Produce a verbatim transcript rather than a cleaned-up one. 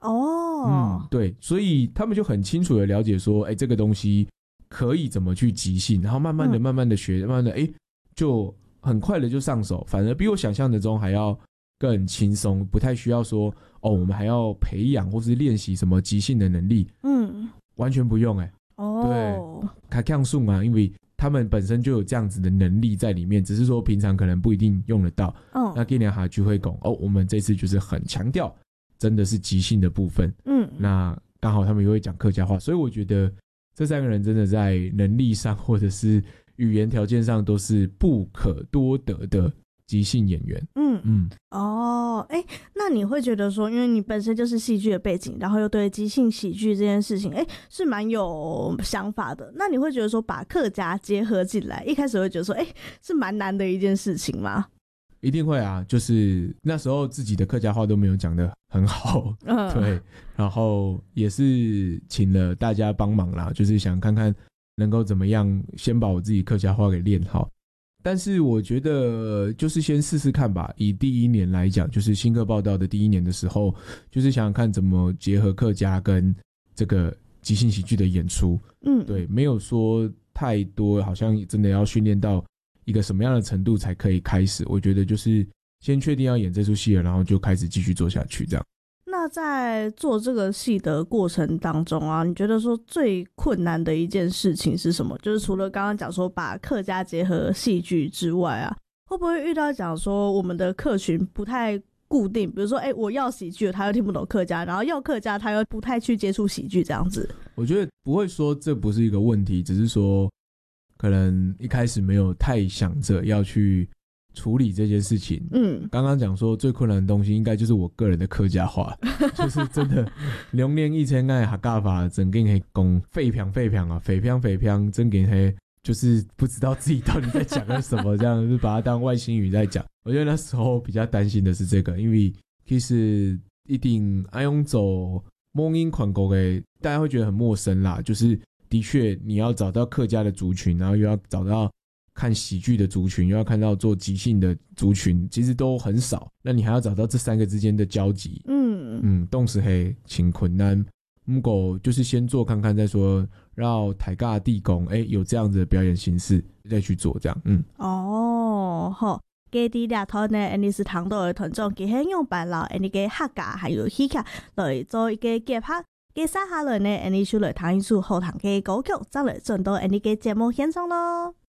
哦， 嗯，对，所以他们就很清楚的了解说，哎，这个东西可以怎么去即兴，然后慢慢的、 嗯、 慢慢的学，慢慢的，哎，就很快的就上手，反而比我想象的中还要更轻松，不太需要说，哦，我们还要培养或是练习什么即兴的能力， 嗯， 完全不用，哎， 哦， 对，卡强数嘛，因为他们本身就有这样子的能力在里面，只是说平常可能不一定用得到。 嗯， 那今年哈就会讲哦，我们这次就是很强调，真的是即兴的部分。 嗯， 那刚好他们又会讲客家话，所以我觉得这三个人真的在能力上或者是语言条件上都是不可多得的即兴演员。 嗯嗯， 哦，哎，那你会觉得说，因为你本身就是戏剧的背景，然后又对即兴喜剧这件事情，哎，是蛮有想法的。那你会觉得说，把客家结合进来，一开始会觉得说，哎，是蛮难的一件事情吗？ 一定会啊，就是那时候自己的客家话都没有讲得很好，嗯，对，然后也是请了大家帮忙啦，就是想看看能够怎么样先把我自己客家话给练好。但是我觉得就是先试试看吧，以第一年来讲，就是新客报道的第一年的时候，就是想想看怎么结合客家跟这个即兴喜剧的演出。嗯，对，没有说太多，好像真的要训练到一个什么样的程度才可以开始。我觉得就是先确定要演这出戏了，然后就开始继续做下去这样。 那在做这个戏的过程当中啊，你觉得说最困难的一件事情是什么？就是除了刚刚讲说把客家结合戏剧之外啊，会不会遇到讲说我们的客群不太固定，比如说哎、欸，我要喜剧他又听不懂客家，然后要客家他又不太去接触喜剧这样子？ 我觉得不会说这不是一个问题，只是说可能一开始没有太想着要去处理这件事情。嗯，刚刚讲说最困难的东西应该就是我个人的客家话，就是真的两年以前爱客家话真的是讲废평废평啊，废평废평真的是就是不知道自己到底在讲了什么，这样就把它当外星语在讲。我觉得那时候比较担心的是这个，因为其实一定爱用走蒙音款国的，大家会觉得很陌生啦。就是的确你要找到客家的族群，然后又要找到看喜剧的族群，又要看到做即兴的族群，其实都很少。那你还要找到这三个之间的交集，嗯嗯，动时嘿挺困难。不过就是先做看看再说，让台尬地公哎有这样子的表演形式再去做这样。嗯哦好。给啲俩头呢，你是糖豆的团众，佢係用辦了，你嘅客家還有戲劇來做一個結合，嘅三下來呢，你出來彈一出後堂嘅歌曲，再來進到你嘅節目現場咯。